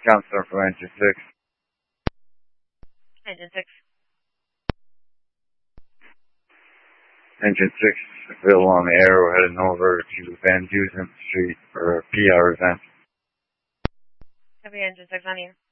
Counselor from Engine 6. Engine 6. Engine 6, available on the air. We're heading over to Van Dusen Street for a PR event. Copy Engine 6 on you.